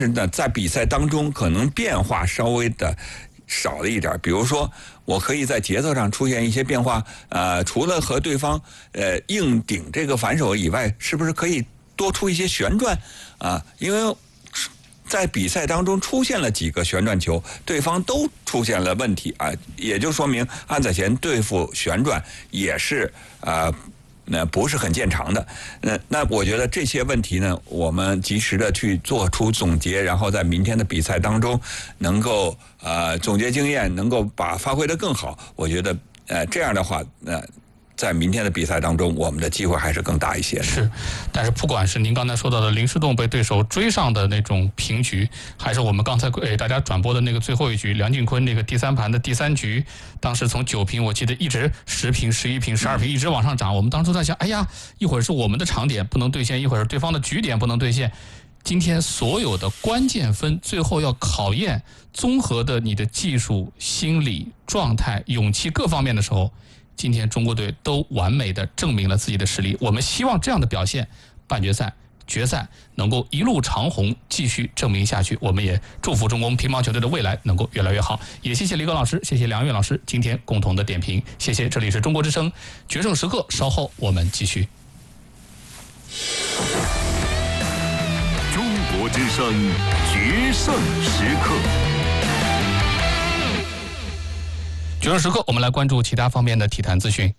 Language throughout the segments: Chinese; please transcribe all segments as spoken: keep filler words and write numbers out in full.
呢，在比赛当中可能变化稍微的少了一点，比如说我可以在节奏上出现一些变化，呃，除了和对方呃硬顶这个反手以外，是不是可以多出一些旋转啊？因为在比赛当中出现了几个旋转球，对方都出现了问题啊，也就说明安宰贤对付旋转也是呃。那不是很见长的，那那我觉得这些问题呢，我们及时的去做出总结，然后在明天的比赛当中，能够呃总结经验，能够把发挥得更好。我觉得呃这样的话，呃。在明天的比赛当中，我们的机会还是更大一些的。 是，但是不管是您刚才说到的林诗栋被对手追上的那种平局，还是我们刚才给大家转播的那个最后一局梁靖昆那个第三盘的第三局，当时从九平我记得一直十平、十一平、十二平一直往上涨，我们当时都在想，哎呀，一会儿是我们的长点不能兑现，一会儿是对方的局点不能兑现。今天所有的关键分，最后要考验综合的你的技术、心理、状态、勇气各方面的时候。今天中国队都完美的证明了自己的实力，我们希望这样的表现，半决赛、决赛能够一路长虹，继续证明下去。我们也祝福中国乒乓球队的未来能够越来越好。也谢谢李戈老师，谢谢梁岳老师今天共同的点评，谢谢。这里是中国之声决胜时刻，稍后我们继续。 中国之声决胜时刻。 决胜时刻，我们来关注其他方面的体坛资讯。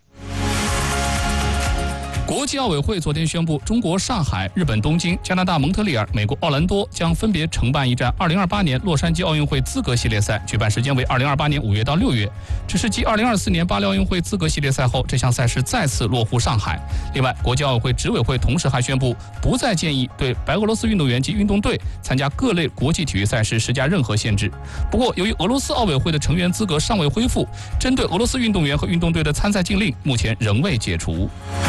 国际奥委会昨天宣布，中国上海、日本东京、加拿大蒙特利尔、美国奥兰多将分别承办一站二零二八年洛杉矶奥运会资格系列赛，举办时间为二零二八年五月到六月。这是继二零二四年巴黎奥运会资格系列赛后，这项赛事再次落户上海。另外，国际奥委会执委会同时还宣布，不再建议对白俄罗斯运动员及运动队参加各类国际体育赛事施加任何限制。不过，由于俄罗斯奥委会的成员资格尚未恢复，针对俄罗斯运动员和运动队的参赛禁令目前仍未解除。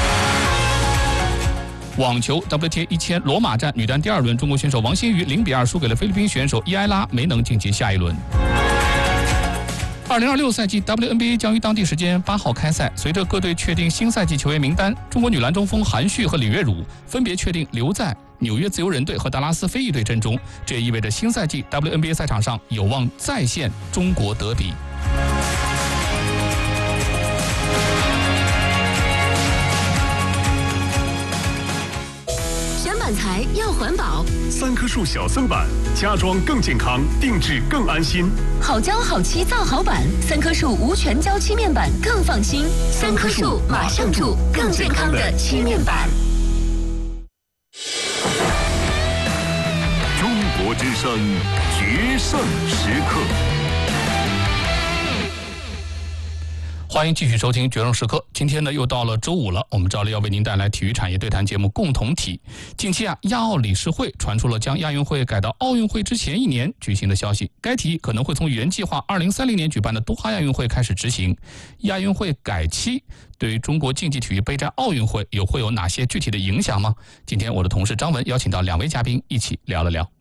网球 W T A 一千罗马站女单第二轮，中国选手王欣瑜零比二输给了菲律宾选手伊埃拉，没能晋级下一轮。二零二六赛季 W N B A 将于当地时间八号开赛，随着各队确定新赛季球员名单，中国女篮中锋韩旭和李月汝分别确定留在纽约自由人队和达拉斯飞翼队阵中，这也意味着新赛季 W N B A 赛场上有望再现中国德比。 板材要环保， 三棵树小僧板，家装更健康，定制更安心。 好胶好漆造好板，三棵树无全胶漆面板更放心。三棵树马上住更健康的漆面板。 中国之声决胜时刻。 欢迎继续收听决胜时刻。今天呢又到了周五了，我们照例要为您带来体育产业对谈节目共同体。近期啊，亚奥理事会传出了将亚运会改到奥运会之前一年举行的消息，该提议可能会从原计划二零三零年举办的多哈亚运会开始执行。亚运会改期对于中国竞技体育备战奥运会有会有哪些具体的影响吗？今天我的同事张文邀请到两位嘉宾一起聊了聊。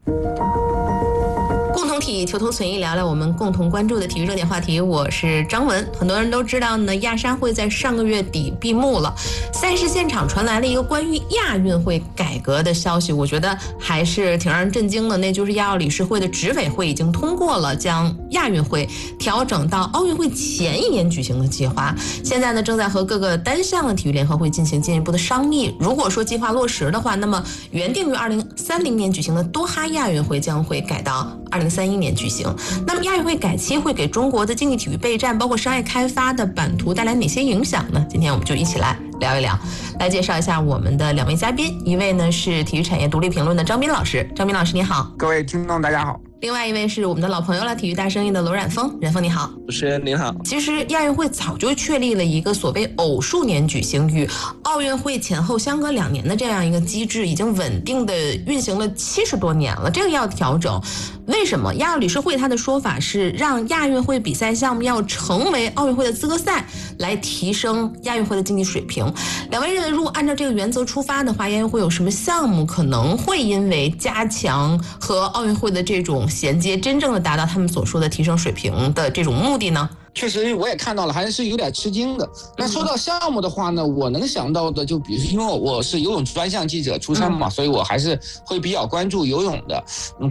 共同体求同存异，聊聊我们共同关注的体育热点话题。我是张文。很多人都知道呢，亚沙会在上个月底闭幕了，赛事现场传来了一个关于亚运会改革的消息，我觉得还是挺让人震惊的。那就是亚奥理事会的执委会已经通过了将亚运会调整到奥运会前一年举行的计划，现在呢正在和各个单项的体育联合会进行进一步的商议。如果说计划落实的话，那么原定于二零三零年举行的多哈亚运会将会改到二零三一年举行。那么亚运会改期会给中国的竞技体育备战包括商业开发的版图带来哪些影响呢？今天我们就一起来聊一聊。来介绍一下我们的两位嘉宾，一位呢是体育产业独立评论的张斌老师。张斌老师你好。 各位听众大家好。 另外一位是我们的老朋友了，体育大生意的罗冉峰。冉峰你好。 主持人您好。 其实亚运会早就确立了一个所谓偶数年举行与奥运会前后相隔两年的这样一个机制，已经稳定的运行了七十多年了，这个要调整。为什么？亚奥理事会他的说法是让亚运会比赛项目要成为奥运会的资格赛，来提升亚运会的竞技水平。两位认为，如果按照这个原则出发的话，亚运会有什么项目可能会因为加强和奥运会的这种衔接，真正的达到他们所说的提升水平的这种目的呢？ 确实我也看到了，还是有点吃惊的。那说到项目的话呢，我能想到的就比如，因为我是游泳专项记者出身嘛，所以我还是会比较关注游泳的。嗯，